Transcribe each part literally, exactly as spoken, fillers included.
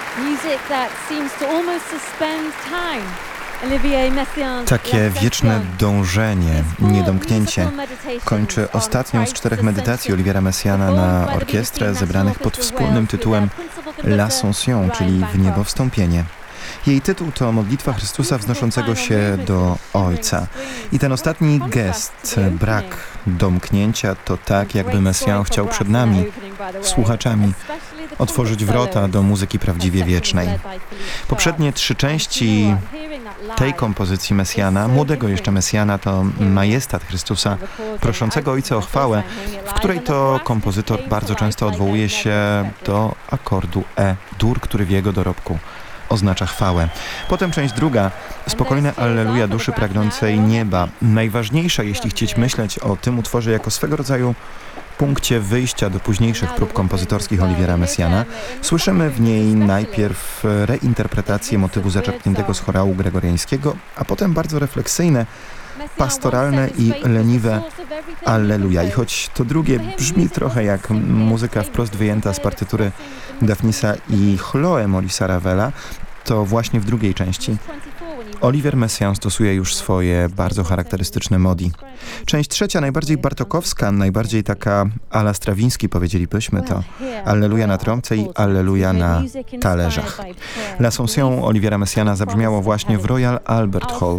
Takie wieczne dążenie, niedomknięcie kończy ostatnią z czterech medytacji Oliviera Messiaena na orkiestrę zebranych pod wspólnym tytułem L'Ascension, czyli w niebo wstąpienie. Jej tytuł to modlitwa Chrystusa wznoszącego się do Ojca. I ten ostatni gest, brak domknięcia, to tak, jakby Messiaen chciał przed nami, słuchaczami, otworzyć wrota do muzyki prawdziwie wiecznej. Poprzednie trzy części tej kompozycji Messiaena, młodego jeszcze Messiaena, to majestat Chrystusa, proszącego Ojca o chwałę, w której to kompozytor bardzo często odwołuje się do akordu E-dur, który w jego dorobku oznacza chwałę. Potem część druga, spokojne Alleluja duszy pragnącej nieba. Najważniejsza, jeśli chcieć myśleć o tym utworze jako swego rodzaju punkcie wyjścia do późniejszych prób kompozytorskich Oliviera Messiaena. Słyszymy w niej najpierw reinterpretację motywu zaczerpniętego z chorału gregoriańskiego, a potem bardzo refleksyjne, pastoralne i leniwe Alleluja. I choć to drugie brzmi trochę jak muzyka wprost wyjęta z partytury Daphnisa i Chloe Maurice'a Ravela, to właśnie w drugiej części Olivier Messiaen stosuje już swoje bardzo charakterystyczne modi. Część trzecia, najbardziej bartokowska, najbardziej taka a la Strawiński, powiedzielibyśmy, to Alleluja na trąbce i Alleluja na talerzach. L'Ascension Oliviera Messiaena zabrzmiało właśnie w Royal Albert Hall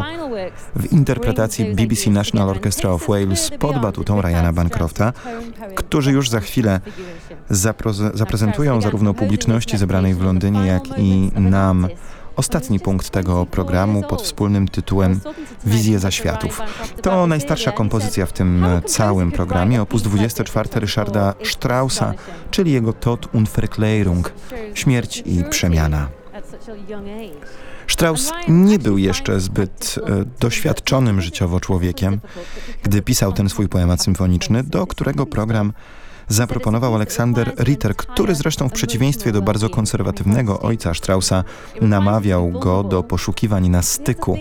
w interpretacji B B C National Orchestra of Wales pod batutą Ryana Bancrofta, którzy już za chwilę zapro- zaprezentują zarówno publiczności zebranej w Londynie, jak i nam ostatni punkt tego programu pod wspólnym tytułem Wizje zaświatów. To najstarsza kompozycja w tym całym programie, opus dwudziesty czwarty Ryszarda Straussa, czyli jego Tod und Verklärung, śmierć i przemiana. Strauss nie był jeszcze zbyt e, doświadczonym życiowo człowiekiem, gdy pisał ten swój poemat symfoniczny, do którego program zaproponował Aleksander Ritter, który zresztą w przeciwieństwie do bardzo konserwatywnego ojca Straussa namawiał go do poszukiwań na styku